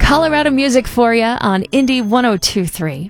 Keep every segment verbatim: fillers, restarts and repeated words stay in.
Colorado music for you on Indie one oh two point three.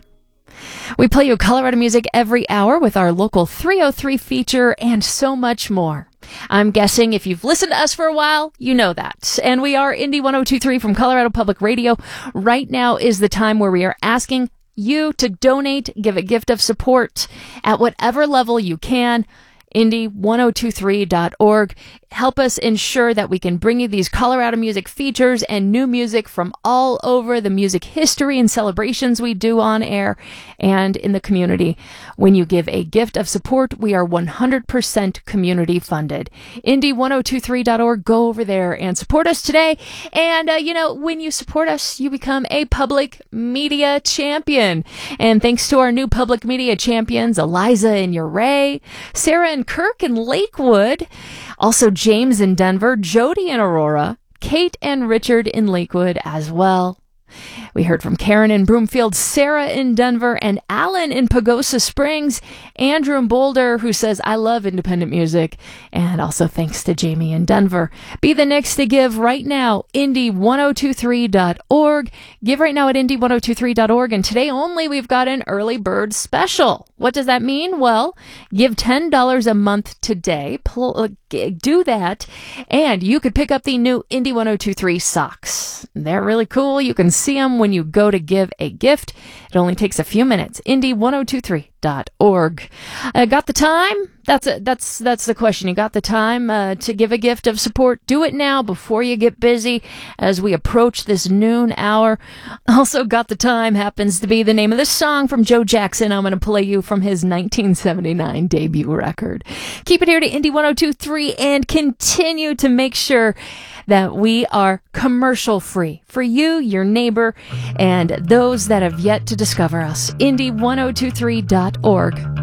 We play you Colorado music every hour with our local three oh three feature and so much more. I'm guessing if you've listened to us for a while, you know that. And we are Indie one oh two point three from Colorado Public Radio. Right now is the time where we are asking you to donate, give a gift of support at whatever level you can. Indie one oh two three dot org. Help us ensure that we can bring you these Colorado music features and new music from all over the music history and celebrations we do on air and in the community. When you give a gift of support, we are one hundred percent community funded. Indie one oh two three dot org. Go over there and support us today. And, uh, you know, when you support us, you become a public media champion. And thanks to our new public media champions, Eliza and Uray, Sarah and Kirk in Lakewood, also James in Denver, Jody in Aurora, Kate and Richard in Lakewood as well. We heard from Karen in Broomfield, Sarah in Denver, and Alan in Pagosa Springs, Andrew in Boulder, who says, I love independent music, and also thanks to Jamie in Denver. Be the next to give right now, Indie one oh two three dot org. Give right now at Indie one oh two three dot org, and today only we've got an early bird special. What does that mean? Well, give ten dollars a month today. Pl- do that, and you could pick up the new Indie one oh two three socks. They're really cool. You can see them when you go to give a gift. It only takes a few minutes. Indie one oh two three dot org. Uh, got the time? That's a, that's that's the question. You got the time uh, to give a gift of support? Do it now before you get busy as we approach this noon hour. Also got the time happens to be the name of the song from Joe Jackson. I'm going to play you from his nineteen seventy-nine debut record. Keep it here to Indie one oh two point three and continue to make sure that we are commercial free for you, your neighbor, and those that have yet to discover us. Indie one oh two three dot org.